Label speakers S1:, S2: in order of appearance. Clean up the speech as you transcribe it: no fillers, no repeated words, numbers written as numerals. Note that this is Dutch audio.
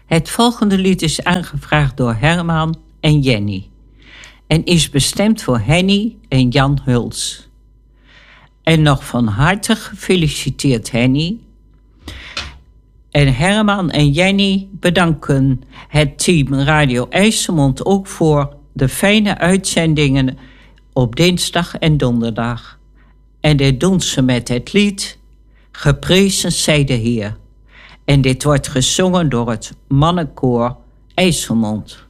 S1: Het volgende lied is aangevraagd door Herman en Jenny en is bestemd voor Henny en Jan Huls. En nog van harte gefeliciteerd, Henny. En Herman en Jenny bedanken het team Radio IJsselmond ook voor de fijne uitzendingen op dinsdag en donderdag. En dit doen ze met het lied Geprezen zij de Heer. En dit wordt gezongen door het mannenkoor IJsselmond.